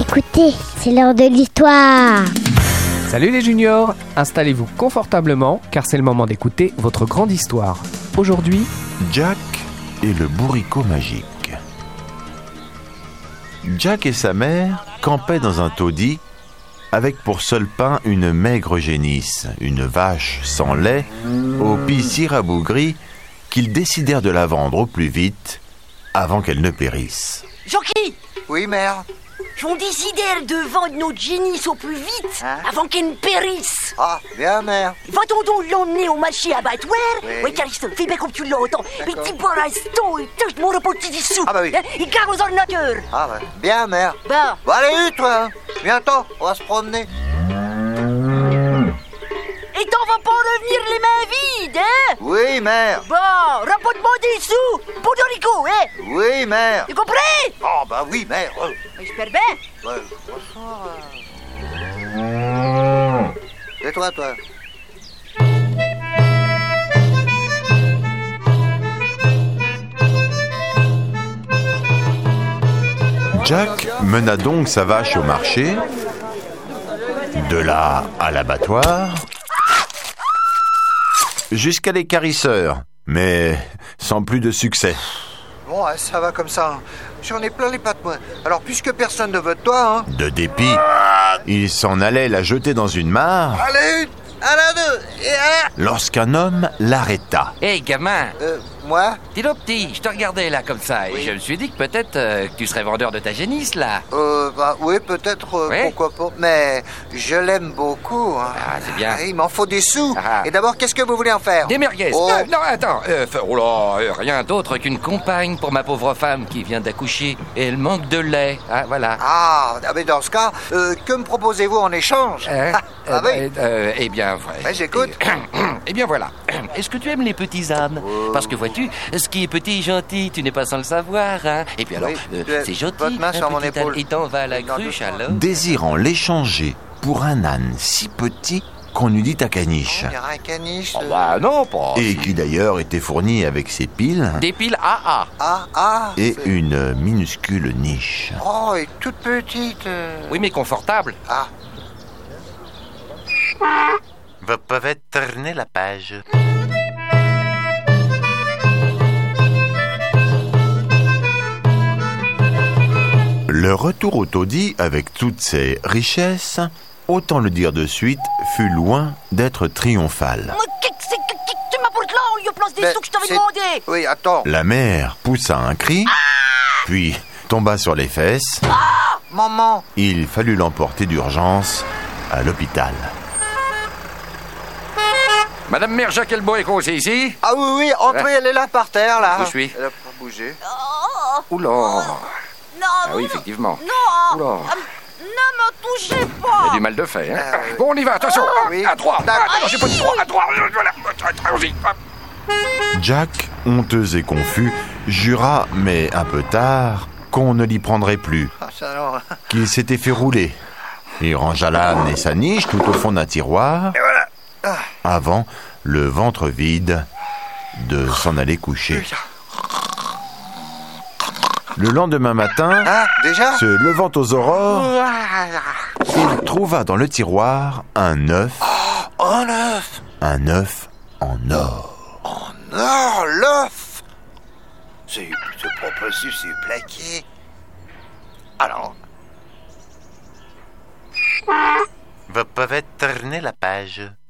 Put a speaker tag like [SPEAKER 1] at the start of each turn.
[SPEAKER 1] Écoutez, c'est l'heure de l'histoire.
[SPEAKER 2] Salut les juniors, installez-vous confortablement car c'est le moment d'écouter votre grande histoire. Aujourd'hui,
[SPEAKER 3] Jack et le bourricot magique. Jack et sa mère campaient dans un taudis avec pour seul pain une maigre génisse, une vache sans lait, au pied si rabougri qu'ils décidèrent de la vendre au plus vite avant qu'elle ne périsse.
[SPEAKER 4] Jockey,
[SPEAKER 5] Oui, mère.
[SPEAKER 4] on décidait de vendre notre génisse au plus vite avant qu'elle ne périsse.
[SPEAKER 5] Ah, bien, mère.
[SPEAKER 4] Va-t-on donc l'emmener au marché abattoir?
[SPEAKER 5] Oui.
[SPEAKER 4] Cariste, fais bien comme tu l'entends. Mais dis pas restant et touche mon repos petit dessous.
[SPEAKER 5] Ah bah oui.
[SPEAKER 4] Il garde aux ordinateurs.
[SPEAKER 5] Ah, ouais. Bien, mère.
[SPEAKER 4] Bah,
[SPEAKER 5] Bon, allez, toi. Bientôt, on va se promener.
[SPEAKER 4] et t'en vas pas revenir les mains vides, hein?
[SPEAKER 5] Oui, mère.
[SPEAKER 4] Bon, rapporte-moi des sous pour Dorico, hein?
[SPEAKER 5] Oui, mère.
[SPEAKER 4] Tu compris?
[SPEAKER 5] Oh, bah oui, mère.
[SPEAKER 4] J'espère bien.
[SPEAKER 5] Ouais, bonsoir. C'est toi.
[SPEAKER 3] Jack mena donc sa vache au marché, de là à l'abattoir, jusqu'à l'équarrisseur, mais sans plus de succès.
[SPEAKER 5] Bon, ça va comme ça. J'en ai plein les pattes, moi. Alors, puisque personne ne veut de toi, hein.
[SPEAKER 3] De dépit, il s'en allait la jeter dans une mare
[SPEAKER 5] Allez, une, à la deux, et à
[SPEAKER 3] lorsqu'un homme l'arrêta.
[SPEAKER 6] Hé, gamin,
[SPEAKER 5] moi.
[SPEAKER 6] dis donc petit, je te regardais là comme ça et je me suis dit que peut-être que tu serais vendeur de ta génisse là.
[SPEAKER 5] Bah oui, peut-être,
[SPEAKER 6] Oui.
[SPEAKER 5] pourquoi pas. Mais je l'aime beaucoup, hein.
[SPEAKER 6] Ah, c'est bien.
[SPEAKER 5] Il m'en faut des sous.
[SPEAKER 6] Ah.
[SPEAKER 5] Et d'abord, qu'est-ce que vous voulez en faire?
[SPEAKER 6] Des merguez.
[SPEAKER 5] Oh.
[SPEAKER 6] Non, attends. Oh là, rien d'autre qu'une compagne pour ma pauvre femme qui vient d'accoucher et elle manque de lait. Ah, voilà.
[SPEAKER 5] Ah, mais dans ce cas, que me proposez-vous en échange? Ah oui.
[SPEAKER 6] Eh bien, ouais.
[SPEAKER 5] Ouais, j'écoute.
[SPEAKER 6] Eh bien, voilà. Est-ce que tu aimes les petits ânes? Parce que vois-tu, ce qui est petit et gentil, tu n'es pas sans le savoir, hein. Et puis alors,
[SPEAKER 5] Oui,
[SPEAKER 6] c'est gentil.
[SPEAKER 5] votre main sur
[SPEAKER 6] un
[SPEAKER 5] mon
[SPEAKER 6] petit
[SPEAKER 5] épaule.
[SPEAKER 6] âne. Et t'en vas à la
[SPEAKER 5] Non,
[SPEAKER 6] cruche
[SPEAKER 5] doucement.
[SPEAKER 6] alors?
[SPEAKER 3] Désirant l'échanger pour un âne si petit qu'on eût dit à caniche,
[SPEAKER 5] Il y aura un caniche.
[SPEAKER 6] Oh, bah non, pas.
[SPEAKER 3] et qui d'ailleurs était fourni avec ses piles
[SPEAKER 6] Des piles AA.
[SPEAKER 3] et
[SPEAKER 5] c'est-
[SPEAKER 3] une minuscule niche.
[SPEAKER 5] Oh, et toute petite.
[SPEAKER 6] Oui, mais confortable.
[SPEAKER 5] Ah,
[SPEAKER 3] Vous pouvez tourner la page. Le retour au taudis avec toutes ses richesses, autant le dire de suite, fut loin d'être triomphal.
[SPEAKER 4] Mais qu'est-ce que tu m'apportes là au lieu de place des
[SPEAKER 5] mais
[SPEAKER 4] sous que je t'avais
[SPEAKER 5] c'est-
[SPEAKER 4] demandé?
[SPEAKER 5] Oui, attends.
[SPEAKER 3] La mère poussa un cri, puis tomba sur les fesses.
[SPEAKER 5] Maman.
[SPEAKER 3] Il fallut l'emporter d'urgence à l'hôpital.
[SPEAKER 6] Madame Mère Jacques Elboéco, c'est ici?
[SPEAKER 5] Ah oui, entrez, elle est là par terre, là.
[SPEAKER 6] Où suis-je?
[SPEAKER 5] Elle a pas bougé.
[SPEAKER 6] Oula.
[SPEAKER 4] Non,
[SPEAKER 6] Ah oui, effectivement.
[SPEAKER 4] non,
[SPEAKER 6] Oula.
[SPEAKER 4] ne me touchez
[SPEAKER 6] Il y a
[SPEAKER 4] pas.
[SPEAKER 6] du mal de fait, hein. Bon, on y va, attention.
[SPEAKER 5] Oui.
[SPEAKER 6] À droite.
[SPEAKER 5] D'accord.
[SPEAKER 6] Ah, non, j'ai pas dit droit. À droite. Voilà. Allons-y. Hop.
[SPEAKER 3] Jack, honteux et confus, jura, mais un peu tard, qu'on ne l'y prendrait plus,
[SPEAKER 5] Ah, ça alors.
[SPEAKER 3] qu'il s'était fait rouler. Il rangea l'âne et sa niche tout au fond d'un tiroir, avant, le ventre vide, de s'en aller coucher. Le lendemain matin,
[SPEAKER 5] Ah, déjà?
[SPEAKER 3] se levant aux aurores, il trouva dans le tiroir un œuf,
[SPEAKER 5] Un œuf.
[SPEAKER 3] un œuf en or.
[SPEAKER 5] Non, l'œuf. C'est pas possible, c'est plaqué. Alors.
[SPEAKER 3] Vous pouvez tourner la page.